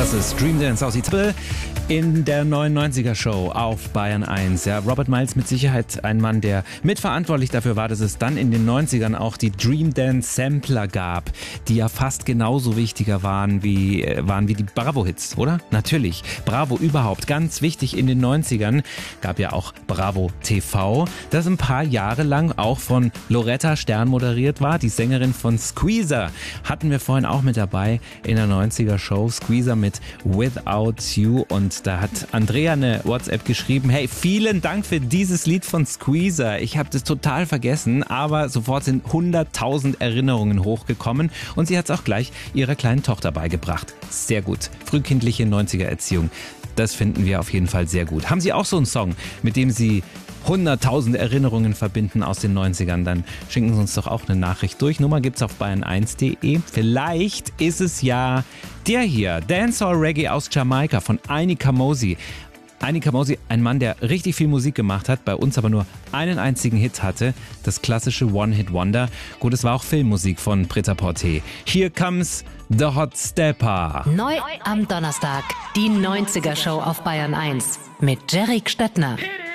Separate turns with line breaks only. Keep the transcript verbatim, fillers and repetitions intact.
Das ist Dream Dance aus Italien in der neunundneunziger Show auf Bayern eins. Ja, Robert Miles mit Sicherheit ein Mann, der mitverantwortlich dafür war, dass es dann in den neunzigern auch die Dream Dance Sampler gab, die ja fast genauso wichtiger waren wie, äh, waren wie die Bravo-Hits, oder? Natürlich. Bravo überhaupt. Ganz wichtig in den neunzigern. Gab ja auch Bravo T V, das ein paar Jahre lang auch von Loretta Stern moderiert war. Die Sängerin von Squeezer hatten wir vorhin auch mit dabei in der neunziger Show. Squeezer mit Without You, und da hat Andrea eine WhatsApp geschrieben: Hey, vielen Dank für dieses Lied von Squeezer. Ich habe das total vergessen, aber sofort sind hunderttausend Erinnerungen hochgekommen, und sie hat es auch gleich ihrer kleinen Tochter beigebracht. Sehr gut. Frühkindliche neunziger Erziehung. Das finden wir auf jeden Fall sehr gut. Haben Sie auch so einen Song, mit dem Sie hunderttausend Erinnerungen verbinden aus den neunzigern, dann schicken Sie uns doch auch eine Nachricht durch. Nummer gibt's auf bayern eins punkt de. Vielleicht ist es ja der hier, Dancehall Reggae aus Jamaika von Aini Kamosi. Aini Kamosi, ein Mann, der richtig viel Musik gemacht hat, bei uns aber nur einen einzigen Hit hatte, das klassische One-Hit-Wonder. Gut, es war auch Filmmusik von Prêt-à-Porter. Here comes the Hot Stepper.
Neu am Donnerstag, die neunziger Show auf Bayern eins mit Jerry Stöttner.